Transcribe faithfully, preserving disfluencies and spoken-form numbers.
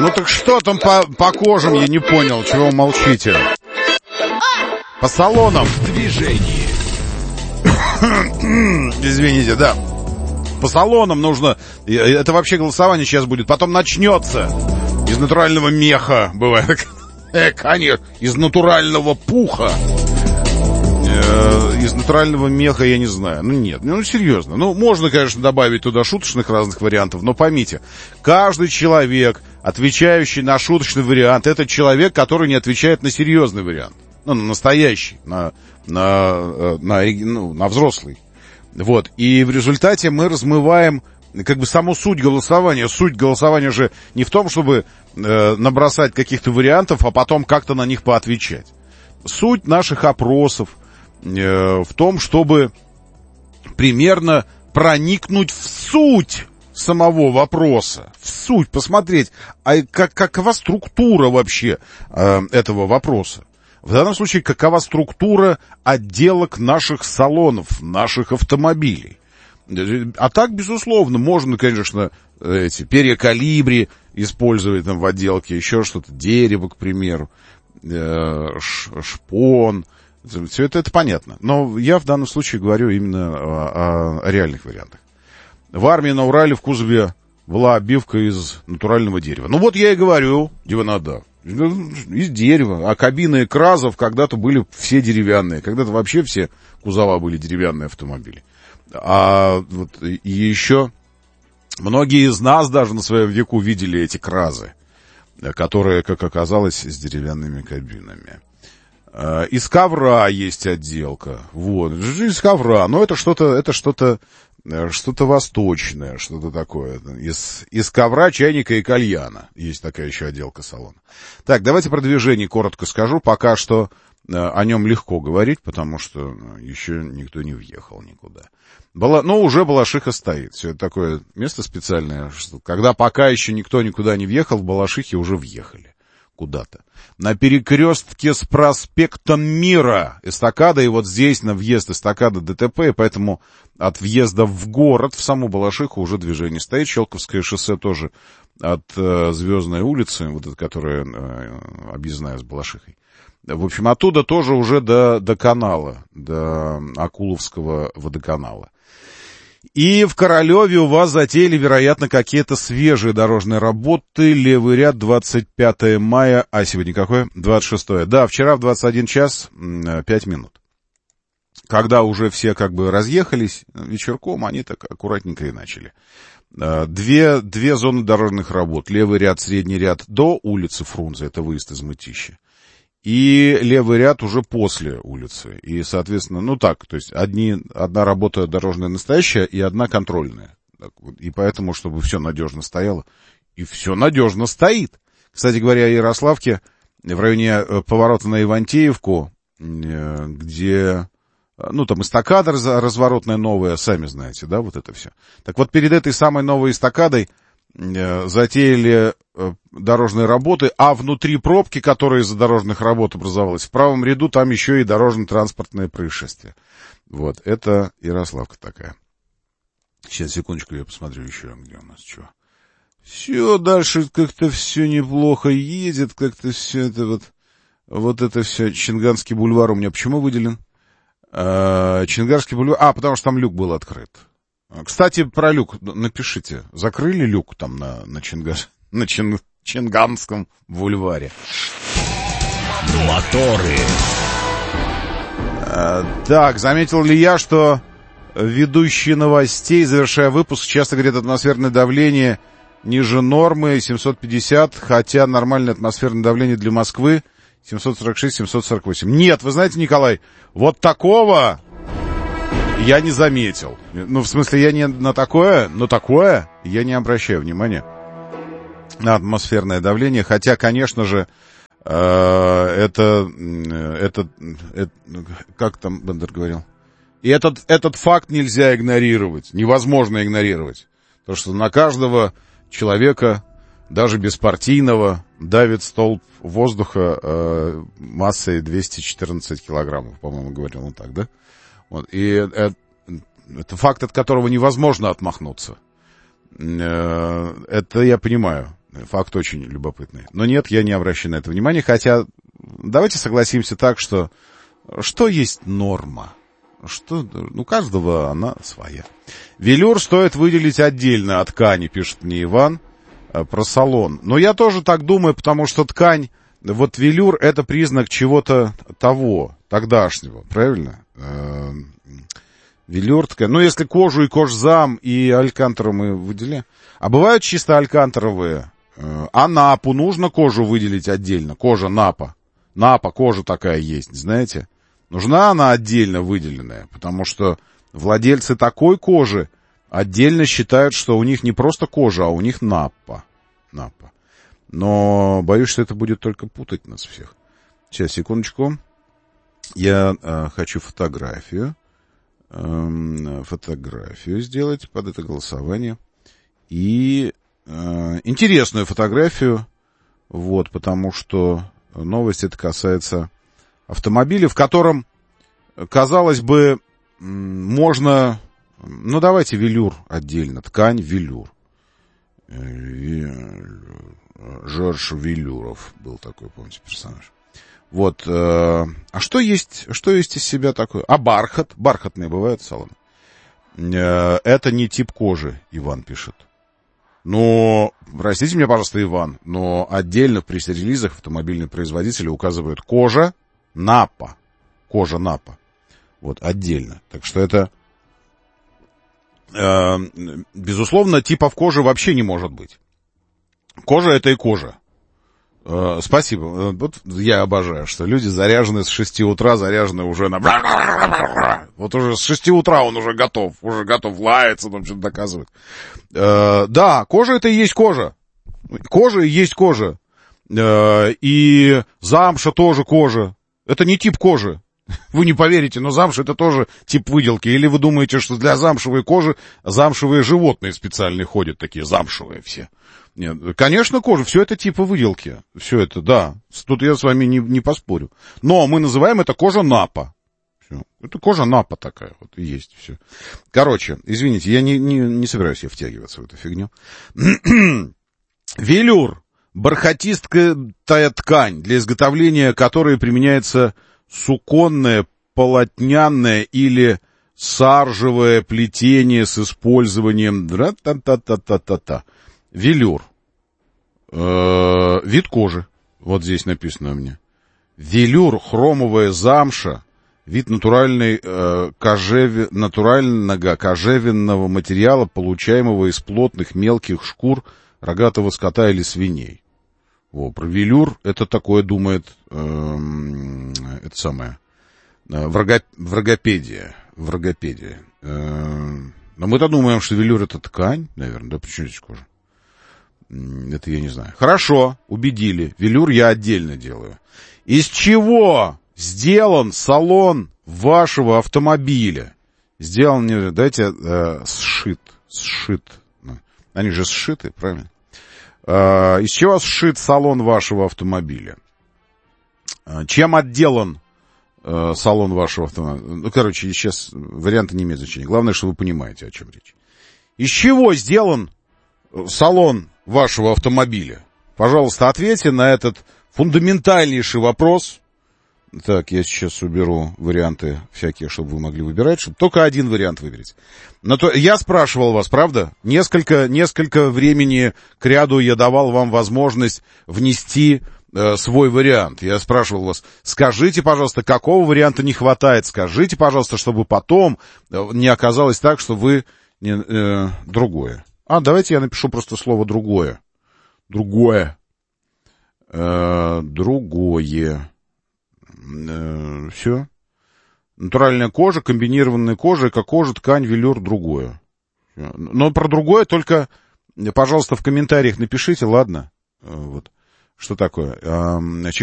Ну так что там по, по кожам, я не понял, чего вы молчите? По салонам. Движение. Извините, да. По салонам нужно... Это вообще голосование сейчас будет. Потом начнется. Из натурального меха бывает. Э, конечно, из натурального пуха. Э, из натурального меха я не знаю. Ну нет, ну серьезно. Ну можно, конечно, добавить туда шуточных разных вариантов, но поймите, каждый человек, отвечающий на шуточный вариант, это человек, который не отвечает на серьезный вариант. Ну, на настоящий, на, на, на, ну, на взрослый. Вот. И в результате мы размываем как бы саму суть голосования. Суть голосования же не в том, чтобы э, набросать каких-то вариантов, а потом как-то на них поотвечать. Суть наших опросов э, в том, чтобы примерно проникнуть в суть самого вопроса. В суть, посмотреть, а как, какова структура вообще э, этого вопроса. В данном случае, какова структура отделок наших салонов, наших автомобилей. А так, безусловно, можно, конечно, эти перья колибри использовать там в отделке, еще что-то, дерево, к примеру, шпон. Все это, это понятно. Но я в данном случае говорю именно о, о реальных вариантах. В армии на Урале в кузове была обивка из натурального дерева. Ну вот я и говорю, диванода. Из дерева. А кабины КРАЗов когда-то были все деревянные. Когда-то вообще все кузова были деревянные автомобили. А вот и еще многие из нас даже на своем веку видели эти КРАЗы, которые, как оказалось, с деревянными кабинами. Из ковра есть отделка. Вот, из ковра. Но это что-то, это что-то, что-то восточное, что-то такое. Из, из ковра, чайника и кальяна. Есть такая еще отделка салона. Так, давайте про движение коротко скажу. Пока что о нем легко говорить, потому что еще никто не въехал никуда. Бала, ну, уже Балашиха стоит. Все это такое место специальное, что когда пока еще никто никуда не въехал, в Балашихе уже въехали куда-то. На перекрестке с проспектом Мира эстакада, и вот здесь на въезд эстакада ДТП, и поэтому от въезда в город, в саму Балашиху уже движение стоит. Щелковское шоссе тоже от э, Звездной улицы, вот это, которая э, объездная с Балашихой. В общем, оттуда тоже уже до, до канала, до Акуловского водоканала. И в Королеве у вас затеяли, вероятно, какие-то свежие дорожные работы. Левый ряд, двадцать пятое мая, а сегодня какое? двадцать шестое. Да, вчера в двадцать один час пять минут. Когда уже все как бы разъехались вечерком, они так аккуратненько и начали. Две, две зоны дорожных работ. Левый ряд, средний ряд до улицы Фрунзе, это выезд из Мытищи. И левый ряд уже после улицы. И, соответственно, ну так, то есть одни, одна работа дорожная настоящая и одна контрольная. И поэтому, чтобы все надежно стояло. И все надежно стоит. Кстати говоря, о Ярославке, в районе поворота на Ивантеевку, где, ну, там эстакада разворотная новая, сами знаете, да, вот это все. Так вот, перед этой самой новой эстакадой затеяли дорожные работы, а внутри пробки, которая из-за дорожных работ образовалась, в правом ряду там еще и дорожно-транспортное происшествие. Вот, это Ярославка такая. Сейчас, секундочку, я посмотрю еще, где у нас что. Все, дальше как-то все неплохо едет, как-то все это вот, вот это все, Чинганский бульвар у меня почему выделен? А, Чингарский бульвар, а, потому что там люк был открыт. Кстати, про люк напишите. Закрыли люк там на, на, Чинга, на Чин, Чинганском бульваре? Моторы. А, так, заметил ли я, что ведущие новостей, завершая выпуск, часто говорят, атмосферное давление ниже нормы семьсот пятьдесят, хотя нормальное атмосферное давление для Москвы семьсот сорок шесть - семьсот сорок восемь. Нет, вы знаете, Николай, вот такого я не заметил. Ну, в смысле, я не на такое, но такое я не обращаю внимания на атмосферное давление. Хотя, конечно же, э, это, это, это, как там Бендер говорил? И этот, этот факт нельзя игнорировать, невозможно игнорировать. Потому что на каждого человека, даже беспартийного, давит столб воздуха э, массой двести четырнадцать килограммов, по-моему, говорил он так, да? Вот. И это, это факт, от которого невозможно отмахнуться. Это я понимаю. Факт очень любопытный. Но нет, я не обращаю на это внимания, хотя давайте согласимся так, что что есть норма? Что, ну, у каждого она своя. Велюр стоит выделить отдельно от ткани, пишет мне Иван, про салон. Но я тоже так думаю, потому что ткань, вот велюр, это признак чего-то того, тогдашнего, правильно? Велюр, ткань. Ну, если кожу и кожзам, и алькантару мы выделяем. А бывают чисто алькантаровые. А напу нужно кожу выделить отдельно? Кожа напа. Напа, кожа такая есть, знаете? Нужна она отдельно выделенная, потому что владельцы такой кожи отдельно считают, что у них не просто кожа, а у них напа. Напа. Но боюсь, что это будет только путать нас всех. Сейчас, секундочку. Я э, хочу фотографию. Э, фотографию сделать под это голосование. И э, интересную фотографию. Вот, потому что новость эта касается автомобиля, в котором, казалось бы, можно... Ну, давайте велюр отдельно. Ткань велюр. Жорж Велюров был такой, помните, персонаж. Вот. Э, а что есть, что есть из себя такое? А бархат? Бархатные бывают салоны. Э, это не тип кожи, Иван пишет. Но, простите меня, пожалуйста, Иван, но отдельно в пресс-релизах автомобильные производители указывают кожа напа. Кожа напа. Вот, отдельно. Так что это, э, безусловно, типов кожи вообще не может быть. Кожа — это и кожа. Э, спасибо. Вот я обожаю, что люди заряжены с шести утра, заряжены уже на... Вот уже с шести утра он уже готов, уже готов лаяться, там что-то доказывать. Э, да, кожа — это и есть кожа. Кожа и есть кожа. Э, и замша тоже кожа. Это не тип кожи. Вы не поверите, но замша — это тоже тип выделки. Или вы думаете, что для замшевой кожи замшевые животные специальные ходят, такие замшевые все. Нет, конечно, кожа, все это типы выделки. Все это, да. Тут я с вами не, не поспорю. Но мы называем это кожа напа. Все. Это кожа напа такая вот и есть. Все. Короче, извините, я не, не, не собираюсь я втягиваться в эту фигню. Велюр. Бархатистая ткань, для изготовления которой применяется суконное, полотняное или саржевое плетение с использованием... Ра-та-та-та-та-та-та. Велюр. Э-э, вид кожи. Вот здесь написано у меня. Велюр, хромовая замша, вид натуральной, э, кожеви, натурального кожевенного материала, получаемого из плотных мелких шкур рогатого скота или свиней. Во, про велюр это такое думает, э, это самое, э, врага, врагопедия. Врагопедия. Э, но мы-то думаем, что велюр это ткань, наверное, да, почему здесь кожа? Это я не знаю. Хорошо, убедили. Велюр я отдельно делаю. Из чего сделан салон вашего автомобиля? Сделан, не, дайте, э, сшит. Сшит. Они же сшиты, правильно? Э, из чего сшит салон вашего автомобиля? Э, чем отделан э, салон вашего автомобиля? Ну, короче, сейчас варианты не имеют значения. Главное, что вы понимаете, о чем речь. Из чего сделан салон вашего автомобиля? Пожалуйста, ответьте на этот фундаментальнейший вопрос. Так, я сейчас уберу варианты всякие, чтобы вы могли выбирать, чтобы только один вариант выберите. Но то, я спрашивал вас, правда? Несколько, несколько времени кряду я давал вам возможность внести э, свой вариант. Я спрашивал вас, скажите, пожалуйста, какого варианта не хватает? Скажите, пожалуйста, чтобы потом не оказалось так, что вы не, э, другое. А, давайте я напишу просто слово «другое». Другое. Э, другое. Э, все. Натуральная кожа, комбинированная кожа, эко-кожа, ткань, велюр, другое. Но про другое только, пожалуйста, в комментариях напишите, ладно? Вот. Что такое? Э,